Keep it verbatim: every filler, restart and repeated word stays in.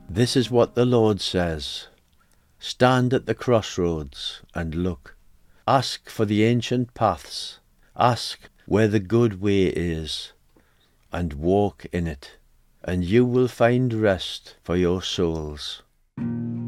This is what the Lord says: stand at the crossroads and look. Ask for the ancient paths, ask where the good way is, and walk in it, and you will find rest for your souls.